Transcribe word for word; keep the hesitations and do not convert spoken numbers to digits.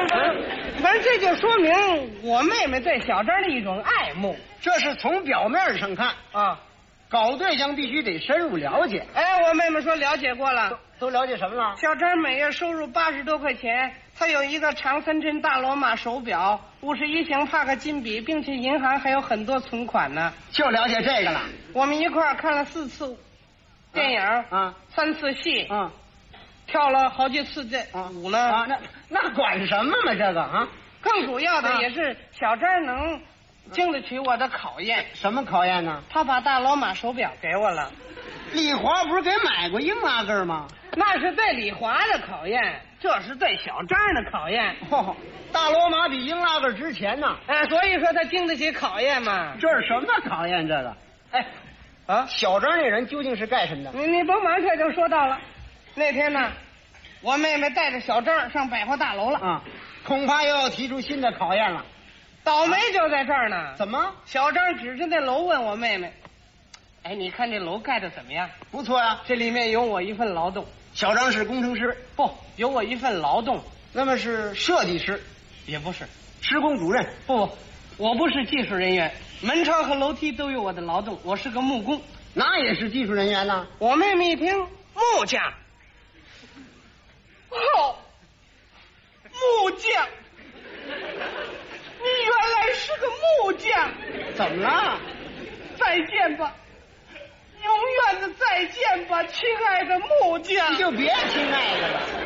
反正这就说明我妹妹对小张的一种爱慕。 这是从表面上看啊， 搞对象必须得深入了解。 哎，我妹妹说了解过了。 都了解什么了？ 小张每月收入八十多块钱，他有一个长三针大罗马手表，五十一型帕克金笔，并且银行还有很多存款呢。 就了解这个了。 我们一块儿看了四次电影，啊， 啊三次戏， 啊， 跳了好几次这舞呢。 啊，那那管什么嘛这个啊？ 更主要的啊也是小张能经得起我的考验。 什么考验呢？ 他把大罗马手表给我了。 丽华不是给买过英拉根吗？ 那是对李华的考验，这是对小张的考验。 哦，大罗马比英拉根值钱呢。 哎，所以说他经得起考验嘛。 这是什么考验？这个，哎， 啊， 小张那人究竟是干什么的？ 你你甭忙，这就说到了。那天呢，我妹妹带着小张上百货大楼了。 啊，恐怕又要提出新的考验了。 倒霉就在这儿呢。 怎么？ 小张指着那楼问我妹妹：“哎，你看这楼盖的怎么样？” 不错呀， 这里面有我一份劳动。 小张是工程师， 不，有我一份劳动。 那么是设计师， 也不是。 施工主任， 不，我不是技术人员，门窗和楼梯都有我的劳动，我是个木工。 那也是技术人员呢。 我妹妹一听木匠，哦，木匠，你原来是个木匠。 怎么了？ 再见吧，永远的再见吧，亲爱的木匠。 你就别亲爱的了。